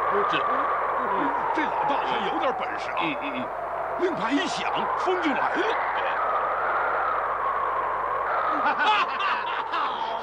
这老道还有点本事啊！令牌一响，风就来了。 好